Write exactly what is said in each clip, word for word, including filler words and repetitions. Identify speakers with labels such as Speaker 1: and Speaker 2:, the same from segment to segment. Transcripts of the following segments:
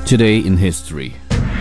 Speaker 1: Today in History.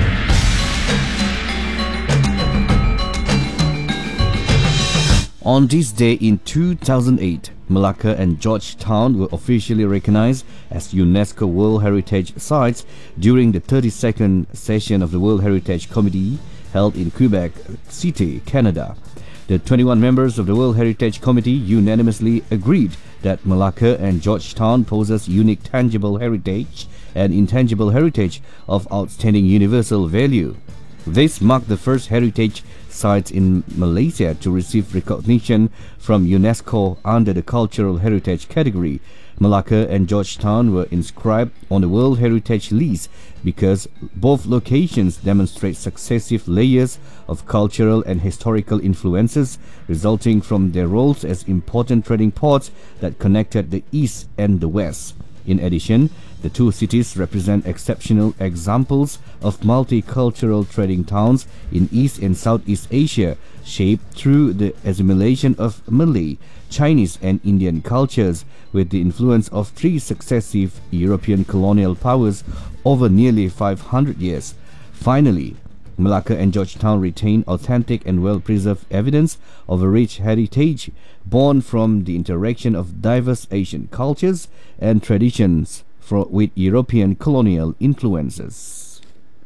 Speaker 1: On this day in two thousand eight, Malacca and Georgetown were officially recognized as UNESCO World Heritage Sites during the thirty-second session of the World Heritage Committee held in Quebec City, Canada. The twenty-one members of the World Heritage Committee unanimously agreed that Malacca and Georgetown possess unique tangible heritage and intangible heritage of outstanding universal value. This marked the first heritage sites in Malaysia to receive recognition from UNESCO under the Cultural Heritage category. Malacca and Georgetown were inscribed on the World Heritage List because both locations demonstrate successive layers of cultural and historical influences resulting from their roles as important trading ports that connected the East and the West. In addition, the two cities represent exceptional examples of multicultural trading towns in East and Southeast Asia, shaped through the assimilation of Malay, Chinese and Indian cultures with the influence of three successive European colonial powers over nearly five hundred years. Finally, Malacca and Georgetown retain authentic and well-preserved evidence of a rich heritage born from the interaction of diverse Asian cultures and traditions with European colonial influences.